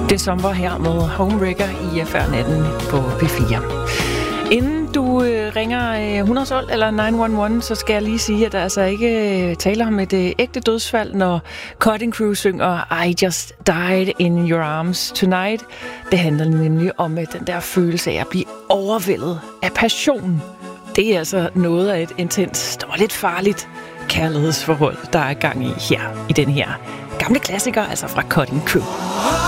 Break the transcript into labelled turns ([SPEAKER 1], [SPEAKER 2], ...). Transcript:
[SPEAKER 1] Det som var her med Homewrecker i før natten på P4. Inden du ringer 112 eller 911, så skal jeg lige sige, at der altså ikke taler om et ægte dødsfald, når Cutting Crew synger I Just Died in Your Arms Tonight. Det handler nemlig om den der følelse af at blive overvældet af passion. Det er altså noget af et intenst og lidt farligt kærlighedsforhold, der er gang i her, i den her gamle klassiker, altså fra Cutting Crew.